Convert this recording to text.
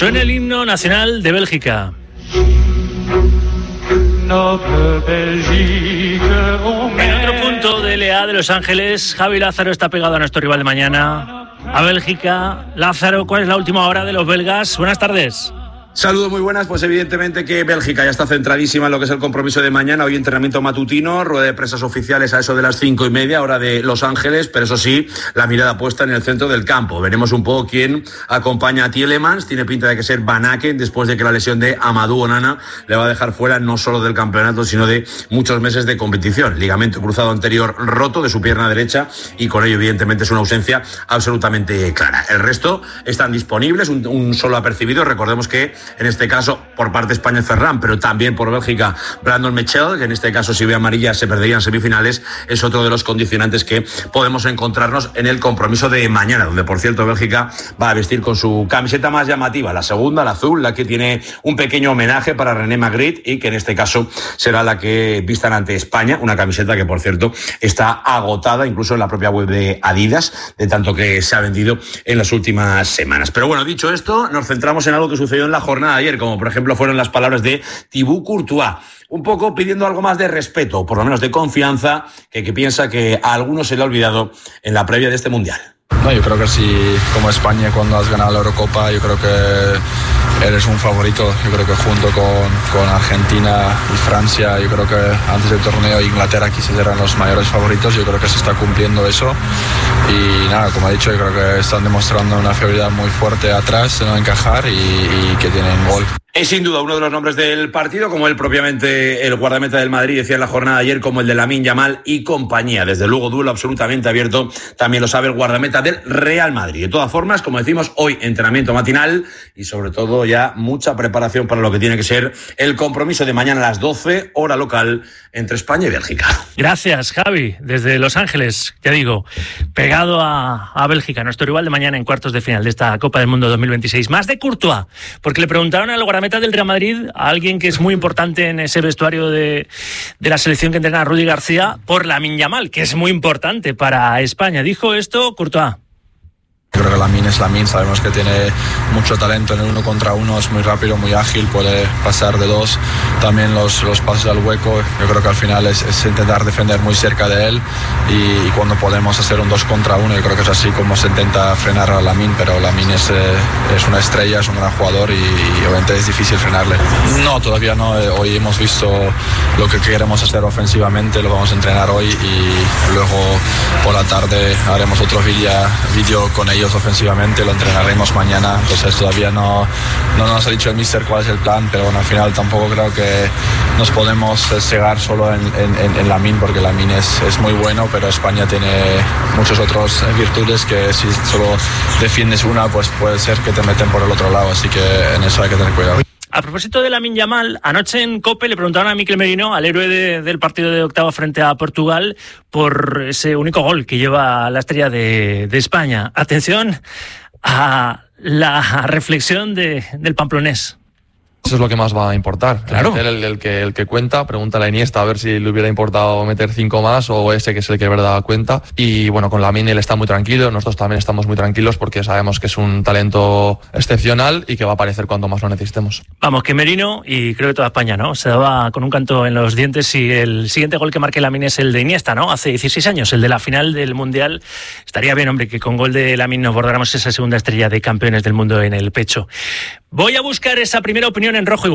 Suena el himno nacional de Bélgica. En otro punto de LA de Los Ángeles, Javi Lázaro está pegado a nuestro rival de mañana, a Bélgica. Lázaro, ¿cuál es la última hora de los belgas? Buenas tardes. Saludos muy buenas, pues evidentemente que Bélgica ya está centradísima en lo que es el compromiso de mañana. Hoy entrenamiento matutino, rueda de prensa oficiales a eso de las 5:30, hora de Los Ángeles, pero eso sí, la mirada puesta en el centro del campo. Veremos un poco quién acompaña a Tielemans. Tiene pinta de que ser Van Aken, después de que la lesión de Amadou Onana le va a dejar fuera no solo del campeonato, sino de muchos meses de competición. Ligamento cruzado anterior roto de su pierna derecha y con ello evidentemente es una ausencia absolutamente clara. El resto están disponibles, un solo apercibido. Recordemos que en este caso, por parte de España, Ferran, pero también por Bélgica, Brandon Michel, que en este caso, si ve amarilla, se perderían semifinales. Es otro de los condicionantes que podemos encontrarnos en el compromiso de mañana, donde, por cierto, Bélgica va a vestir con su camiseta más llamativa, la segunda, la azul, la que tiene un pequeño homenaje para René Magritte y que en este caso será la que vistan ante España, una camiseta que, por cierto, está agotada incluso en la propia web de Adidas, de tanto que se ha vendido en las últimas semanas. Pero bueno, dicho esto, nos centramos en algo que sucedió en la jornada de ayer, como por ejemplo fueron las palabras de Thibaut Courtois, un poco pidiendo algo más de respeto, o por lo menos de confianza, que piensa que a algunos se le ha olvidado en la previa de este Mundial. No, yo creo que si como España cuando has ganado la Eurocopa, yo creo que eres un favorito. Yo creo que junto con Argentina y Francia, yo creo que antes del torneo Inglaterra quizás eran los mayores favoritos. Yo creo que se está cumpliendo eso y nada, como he dicho, yo creo que están demostrando una fiabilidad muy fuerte atrás de no encajar y que tienen gol. Es sin duda uno de los nombres del partido, como él propiamente, el guardameta del Madrid, decía en la jornada de ayer, como el de Lamine Yamal y compañía. Desde luego, duelo absolutamente abierto, también lo sabe el guardameta del Real Madrid. De todas formas, como decimos, hoy entrenamiento matinal y sobre todo ya mucha preparación para lo que tiene que ser el compromiso de mañana a las 12, hora local, entre España y Bélgica. Gracias, Javi, desde Los Ángeles, ya digo, pegado a Bélgica, nuestro rival de mañana en cuartos de final de esta Copa del Mundo 2026. Más de Courtois, porque le preguntaron al guardameta del Real Madrid, a alguien que es muy importante en ese vestuario de la selección que entrena a Rudy García, por Lamine Yamal, que es muy importante para España. Dijo esto Courtois. Creo que Lamine es Lamine, sabemos que tiene mucho talento en el 1 contra 1, es muy rápido, muy ágil, puede pasar de 2, también los pases al hueco. Yo creo que al final es intentar defender muy cerca de él y cuando podemos hacer un 2 contra 1, yo creo que es así como se intenta frenar a Lamine, pero Lamine es una estrella, es un gran jugador y obviamente es difícil frenarle. No, todavía no, hoy hemos visto lo que queremos hacer ofensivamente, lo vamos a entrenar hoy y luego por la tarde haremos otro vídeo con ellos ofensivamente, lo entrenaremos mañana. Entonces todavía no nos ha dicho el míster cuál es el plan, pero bueno, al final tampoco creo que nos podemos cegar solo en Lamine, porque Lamine es muy bueno, pero España tiene muchas otras virtudes que si solo defiendes una, pues puede ser que te meten por el otro lado, así que en eso hay que tener cuidado. A propósito de Lamine Yamal, anoche en COPE le preguntaron a Mikel Merino, al héroe del partido de octava frente a Portugal, por ese único gol que lleva la estrella de España. Atención a la reflexión del pamplonés. Eso es lo que más va a importar. Claro. El que cuenta, pregúntale a Iniesta a ver si le hubiera importado meter 5 más o ese que es el que de verdad cuenta. Y bueno, con Lamine él está muy tranquilo, nosotros también estamos muy tranquilos porque sabemos que es un talento excepcional y que va a aparecer cuando más lo necesitemos. Vamos, que Merino y creo que toda España, ¿no? Se daba con un canto en los dientes si el siguiente gol que marque Lamine es el de Iniesta, ¿no? Hace 16 años, el de la final del Mundial. Estaría bien, hombre, que con gol de Lamine nos bordáramos esa segunda estrella de campeones del mundo en el pecho. Voy a buscar esa primera opinión en rojo y